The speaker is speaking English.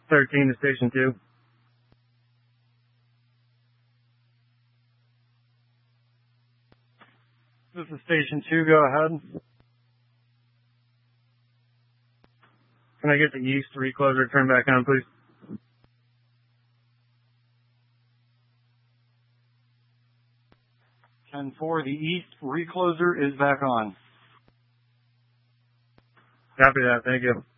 13 to station 2. This is station 2, go ahead. Can I get the east recloser turned back on, please? (10-4), the east recloser is back on. Copy that, thank you.